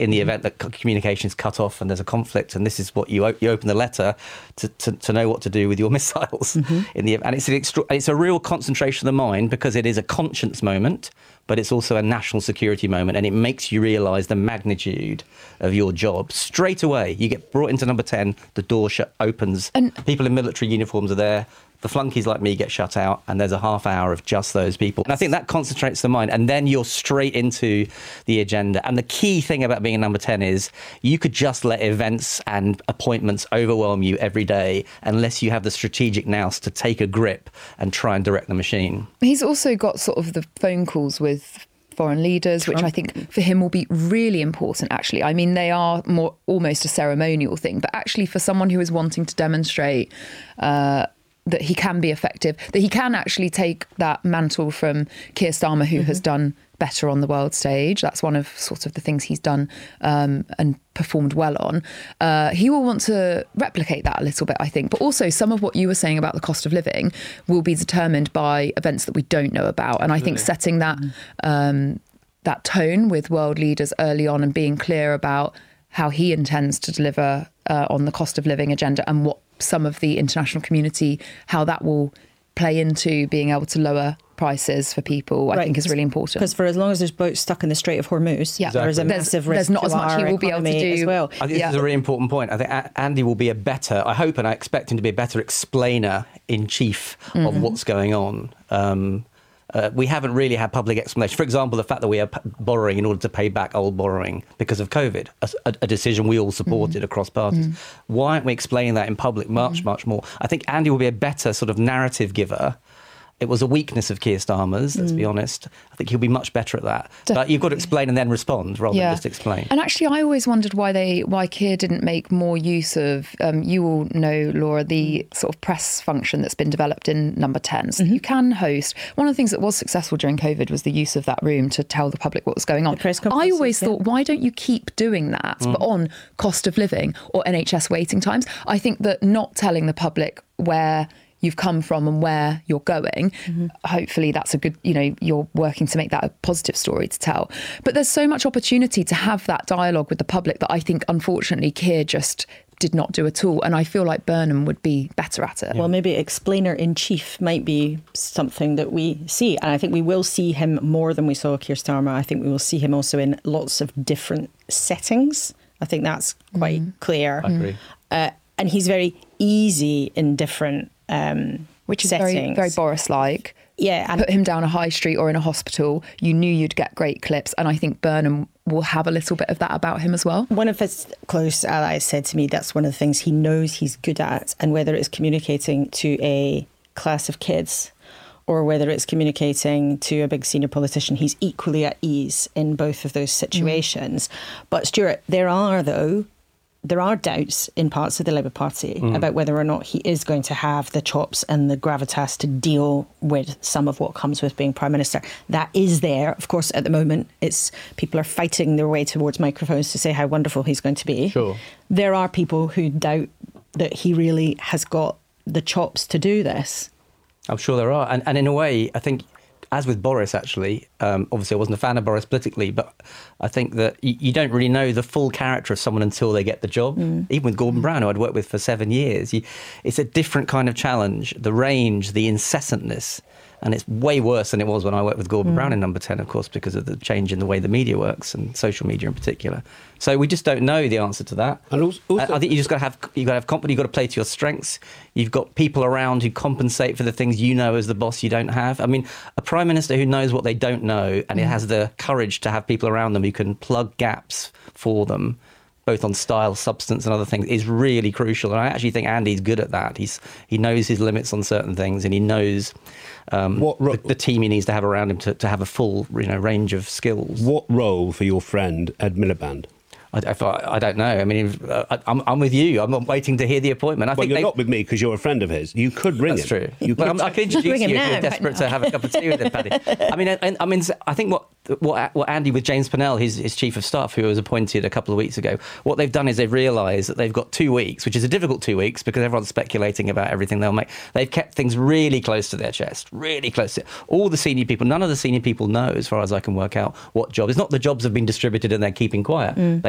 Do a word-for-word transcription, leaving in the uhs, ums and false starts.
in the event that communication is cut off and there's a conflict, and this is what you, you open the letter to, to, to know what to do with your missiles. Mm-hmm. in the And it's an extra, it's a real concentration of the mind, because it is a conscience moment, but it's also a national security moment, and it makes you realise the magnitude of your job. Straight away, you get brought into number ten, the door shut, opens, and people in military uniforms are there, the flunkies like me get shut out, and there's a half hour of just those people. And I think that concentrates the mind, and then you're straight into the agenda. And the key thing about being a number ten is you could just let events and appointments overwhelm you every day unless you have the strategic nous to take a grip and try and direct the machine. He's also got sort of the phone calls with foreign leaders, which I think for him will be really important, actually. I mean, they are more almost a ceremonial thing, but actually for someone who is wanting to demonstrate uh, that he can be effective, that he can actually take that mantle from Keir Starmer, who mm-hmm. has done better on the world stage. That's one of sort of the things he's done um, and performed well on. Uh, he will want to replicate that a little bit, I think. But also some of what you were saying about the cost of living will be determined by events that we don't know about. And I think setting that um, that tone with world leaders early on and being clear about how he intends to deliver uh, on the cost of living agenda and what some of the international community, how that will play into being able to lower prices for people, I right, think is really important. Because for as long as there's boats stuck in the Strait of Hormuz, yeah. exactly. there's a massive risk there's not to as much our he will be able to do as well. I think yeah. this is a really important point. I think Andy will be a better, I hope and I expect him to be a better explainer in chief mm-hmm. of what's going on. Um, Uh, we haven't really had public explanation. For example, the fact that we are p- borrowing in order to pay back old borrowing because of COVID, a, a, a decision we all supported mm. across parties. Mm. Why aren't we explaining that in public much, mm. much more? I think Andy will be a better sort of narrative giver. It was a weakness of Keir Starmer's, let's mm. be honest. I think he'll be much better at that. Definitely. But you've got to explain and then respond rather yeah. than just explain. And actually, I always wondered why they, why Keir didn't make more use of, um, you all know, Laura, the sort of press function that's been developed in Number ten. So mm-hmm. you can host. One of the things that was successful during COVID was the use of that room to tell the public what was going on. I always yeah. thought, why don't you keep doing that, mm. but on cost of living or N H S waiting times? I think that not telling the public where you've come from and where you're going. Mm-hmm. Hopefully that's a good, you know, you're working to make that a positive story to tell. But there's so much opportunity to have that dialogue with the public that I think, unfortunately, Keir just did not do at all. And I feel like Burnham would be better at it. Well, maybe explainer-in-chief might be something that we see. And I think we will see him more than we saw Keir Starmer. I think we will see him also in lots of different settings. I think that's quite mm. clear. I agree. Uh, and he's very easy in different Um, Which is settings. very, very Boris-like. Yeah, and put him down a high street or in a hospital, you knew you'd get great clips. And I think Burnham will have a little bit of that about him as well. One of his close allies said to me that's one of the things he knows he's good at, and whether it's communicating to a class of kids or whether it's communicating to a big senior politician, he's equally at ease in both of those situations. Mm. But Stuart, there are, though, there are doubts in parts of the Labour Party mm. about whether or not he is going to have the chops and the gravitas to deal with some of what comes with being Prime Minister. That is there. Of course, at the moment, it's people are fighting their way towards microphones to say how wonderful he's going to be. Sure. There are people who doubt that he really has got the chops to do this. I'm sure there are. And, and in a way, I think, as with Boris, actually, um, obviously I wasn't a fan of Boris politically, but I think that you, you don't really know the full character of someone until they get the job. Mm. Even with Gordon Brown, who I'd worked with for seven years, you, it's a different kind of challenge. The range, the incessantness, and it's way worse than it was when I worked with Gordon mm. Brown in Number ten, of course, because of the change in the way the media works and social media in particular. So we just don't know the answer to that. And also, also I, I think you just got to have you got to have confidence. You've got to play to your strengths. You've got people around who compensate for the things you know as the boss you don't have. I mean, a prime minister who knows what they don't know and mm. has the courage to have people around them who can plug gaps for them, both on style, substance and other things, is really crucial. And I actually think Andy's good at that. He's he knows his limits on certain things, and he knows um, what ro- the, the team he needs to have around him to, to have a full you know range of skills. What role for your friend Ed Miliband? I, I, I don't know. I mean, I, I'm, I'm with you. I'm not waiting to hear the appointment. I well, think you're they... not with me because you're a friend of his. You could ring That's him. That's true. You well, could... I can introduce you if now, you're desperate right to have a cup of tea with him, Paddy. I mean, I, I mean, I think what what what Andy with James Pennell, his his chief of staff, who was appointed a couple of weeks ago, what they've done is they've realised that they've got two weeks, which is a difficult two weeks because everyone's speculating about everything they'll make. They've kept things really close to their chest, really close to it. All the senior people, none of the senior people know, as far as I can work out, what jobs. It's not the jobs have been distributed and they're keeping quiet. Mm.